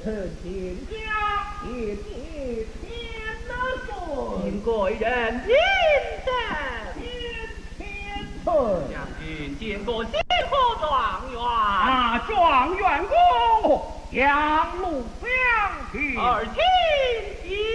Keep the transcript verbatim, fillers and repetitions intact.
臣天家，谢谢天孙， 应该人平等。 天孙， 将军见过金河状元。 啊，状元公，杨路相去。 而今。